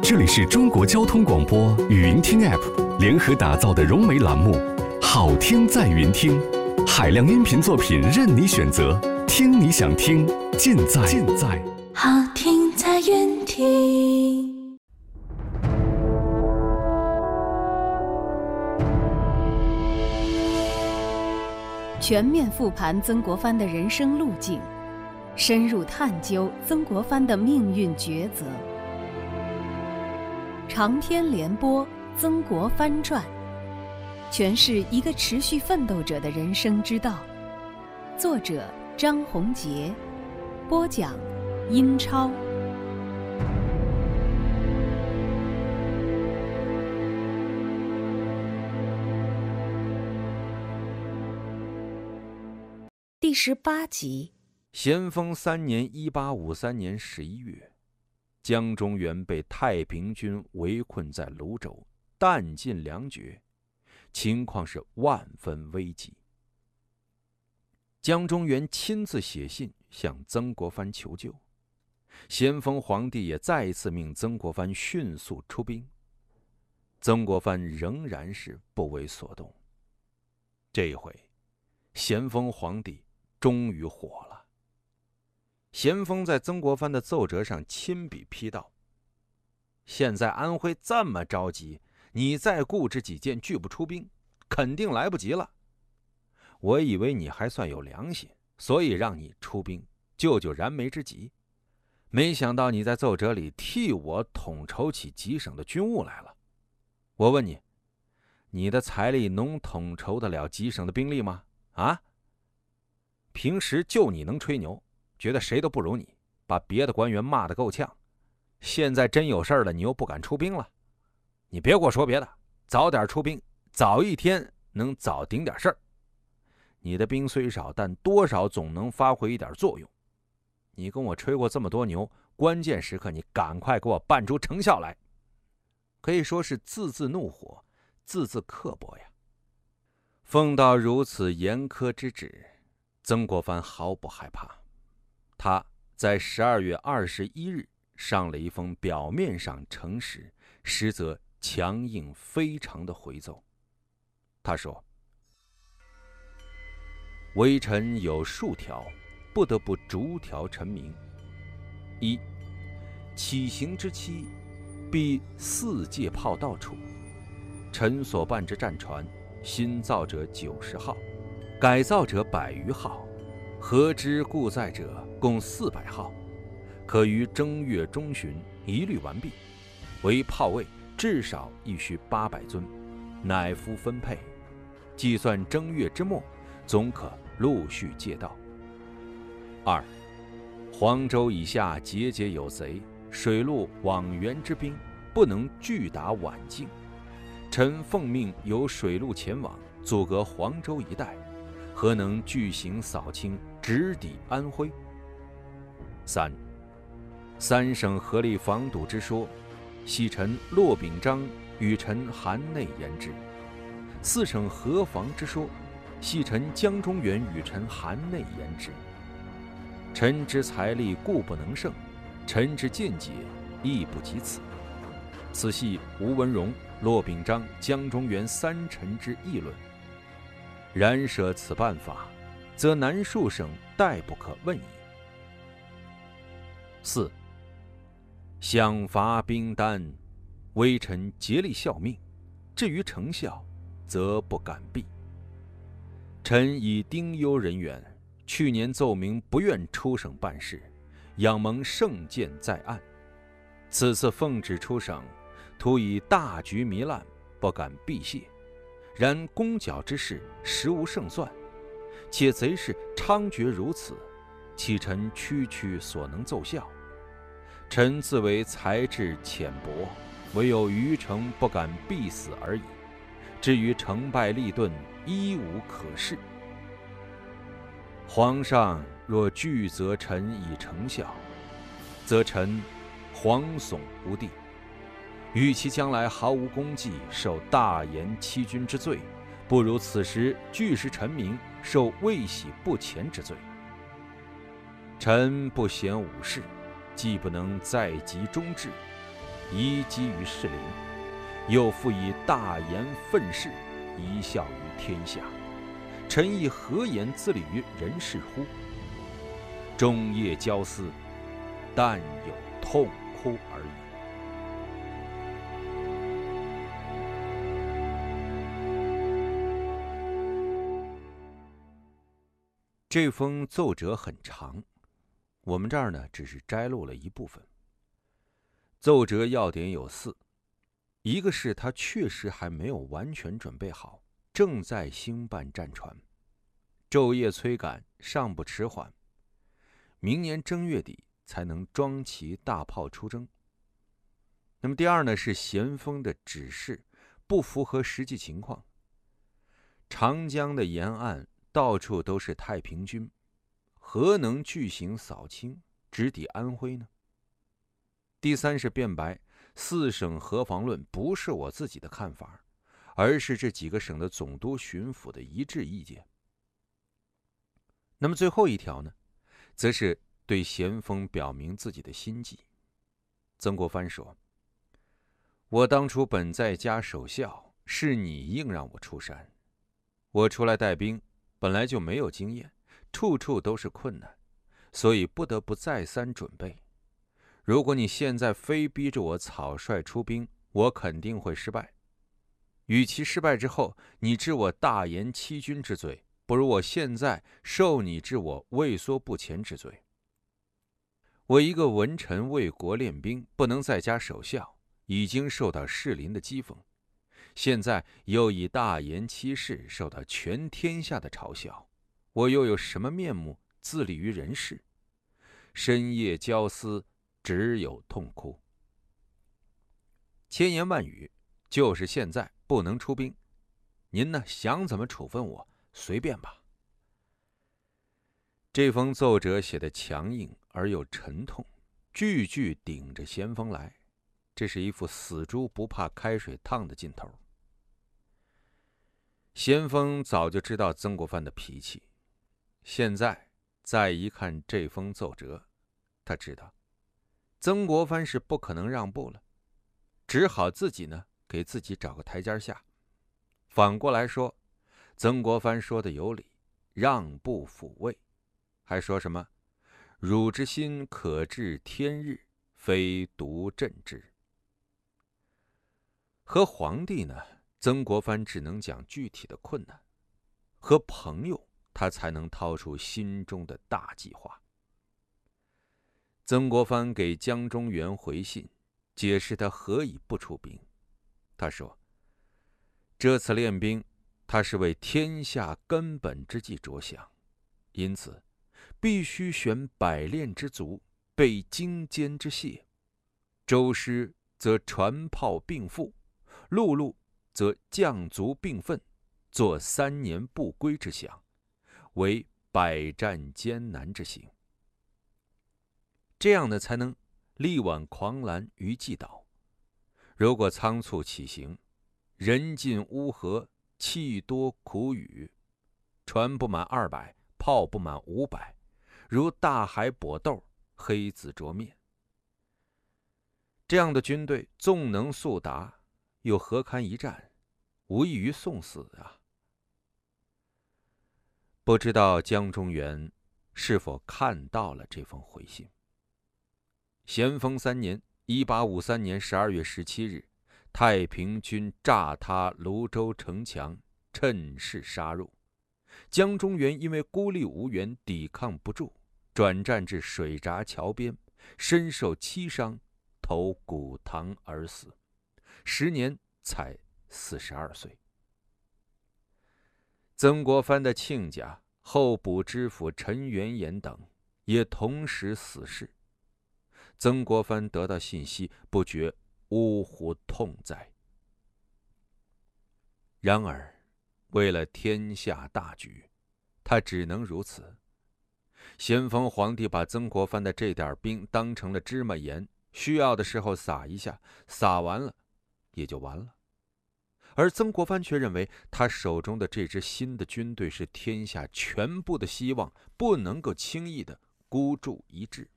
这里是中国交通广播语音听 App 联合打造的融媒栏目《好听在云听》，海量音频作品任你选择，听你想听，尽在好听在云听。 全面复盘曾国藩的人生路径，深入探究曾国藩的命运抉择。长篇连播《曾国藩传》，诠释一个持续奋斗者的人生之道。作者张宏杰，播讲英超。第18集。 咸丰3年1853年11月，江中源被太平军围困在泸州，弹尽粮绝，情况是万分危急。江中源亲自写信向曾国藩求救，咸丰皇帝也再一次命曾国藩迅速出兵，曾国藩仍然是不为所动。这一回，咸丰皇帝终于火了。咸丰在曾国藩的奏折上亲笔批道：现在安徽这么着急，你再固执己见拒不出兵，肯定来不及了。我以为你还算有良心，所以让你出兵救救燃眉之急，没想到你在奏折里替我统筹起几省的军务来了。我问你，你的财力能统筹得了几省的兵力吗？啊？平时就你能吹牛，觉得谁都不如你，把别的官员骂得够呛。现在真有事了，你又不敢出兵了。你别给我说别的，早点出兵，早一天能早顶点事儿。你的兵虽少，但多少总能发挥一点作用。你跟我吹过这么多牛，关键时刻你赶快给我办出成效来。可以说是字字怒火，字字刻薄呀。奉到如此严苛之旨，曾国藩毫不害怕。他在12月21日上了一封表面上诚实，实则强硬非常的回奏。他说：微臣有数条，不得不逐条陈明。一，起行之期，必4界炮到处。臣所办之战船，新造者90号，改造者100余号，合之固载者共400号，可于正月中旬一律完毕。为炮位至少亦需800尊，乃夫分配。计算正月之末，总可陆续借到。2，黄州以下节节有贼，水陆往援之兵不能拒打宛境。臣奉命由水陆前往，阻隔黄州一带，何能巨行扫清，直抵安徽？3省合力防堵之说，系臣骆秉章与臣韩内言之。4省合防之说，系臣江中源与臣韩内言之。臣之财力固不能胜，臣之见解亦不及此。此系吴文荣、骆秉章、江中源3臣之议论。然舍此办法，则南数省殆不可问矣。4，饷罚兵单，微臣竭力效命，至于成效，则不敢避。臣以丁忧人员，去年奏明不愿出省办事，仰蒙圣鉴在案。此次奉旨出省，图以大局糜烂，不敢避懈。然攻剿之事实无胜算，且贼势猖獗如此，岂臣区区所能奏效？臣自为才智浅薄，唯有愚诚不敢必死而已。至于成败利钝，一无可示。皇上若拒责臣以成效，则臣惶悚无地。与其将来毫无功绩，受大言欺君之罪，不如此时据实臣民，受未喜不前之罪。臣不贤武士，既不能在即终至， 移基于士林，又复以大言愤世，贻笑于天下。臣亦何言自立于人世乎？终夜交思，但有痛哭而已。这封奏折很长，我们这儿呢只是摘录了一部分。奏折要点有4，一个是他确实还没有完全准备好，正在兴办战船，昼夜催赶，尚不迟缓，明年正月底才能装齐大炮出征。那么第二呢是咸丰的指示不符合实际情况，长江的沿岸到处都是太平军，何能巨行扫清，直抵安徽呢？第三是辩白4省河防论不是我自己的看法，而是这几个省的总督巡抚的一致意见。那么最后一条呢，则是对咸丰表明自己的心迹。曾国藩说：“我当初本在家守孝，是你硬让我出山。我出来带兵，本来就没有经验，处处都是困难，所以不得不再三准备。如果你现在非逼着我草率出兵，我肯定会失败。与其失败之后你治我大言欺君之罪，不如我现在受你治我畏缩不前之罪。我一个文臣为国练兵，不能在家守孝，已经受到士林的讥讽，现在又以大言欺世，受到全天下的嘲笑，我又有什么面目自立于人世？深夜交思，只有痛哭。千言万语，就是现在不能出兵，您呢想怎么处分我，随便吧。”这封奏折写得强硬而又沉痛，句句顶着咸丰来，这是一副死猪不怕开水烫的劲头。咸丰早就知道曾国藩的脾气，现在再一看这封奏折，他知道曾国藩是不可能让步了，只好自己呢给自己找个台阶下。反过来说，曾国藩说的有理，让步抚慰，还说什么汝之心可治天日，非独朕之。和皇帝呢，曾国藩只能讲具体的困难，和朋友他才能掏出心中的大计划。曾国藩给江忠源回信，解释他何以不出兵。他说：“这次练兵，他是为天下根本之计着想，因此必须选百练之卒，备精坚之械。舟师则船炮并复，陆路则将卒并奋，做3年不归之饷，为百战艰难之行。这样呢，才能力挽狂澜于既倒。如果仓促起行，人尽乌合，气多苦雨，船不满200，炮不满500，如大海搏斗，黑子着面。这样的军队纵能速达，又何堪一战，无异于送死啊！”不知道江忠源是否看到了这封回信。咸丰3年1853年12月17日，太平军炸塌泸州城墙，趁势杀入。江忠源因为孤立无援，抵抗不住，转战至水闸桥边，身受7伤，投古塘而死，时年才42岁。曾国藩的亲家、候补知府陈元衍等也同时死世。曾国藩得到信息，不觉呜呼痛哉。然而，为了天下大局，他只能如此。咸丰皇帝把曾国藩的这点兵当成了芝麻盐，需要的时候撒一下，撒完了也就完了。而曾国藩却认为，他手中的这支新的军队是天下全部的希望，不能够轻易的孤注一掷。